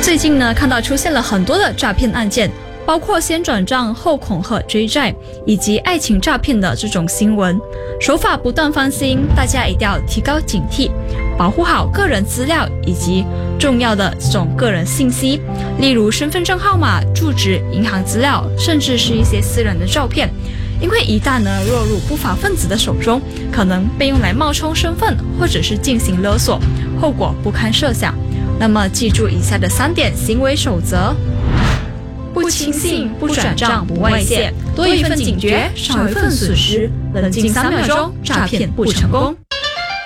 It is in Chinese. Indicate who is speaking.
Speaker 1: 最近呢，看到出现了很多的诈骗案件，包括先转账后恐吓追债，以及爱情诈骗的这种新闻，手法不断翻新，大家一定要提高警惕，保护好个人资料以及重要的这种个人信息，例如身份证号码、住址、银行资料，甚至是一些私人的照片。因为一旦呢落入不法分子的手中，可能被用来冒充身份，或者是进行勒索，后果不堪设想。那么记住以下的3点行为守则：不轻信、不转账、不外泄，多一份警觉，少一份损失。冷静3秒钟，诈骗不成功。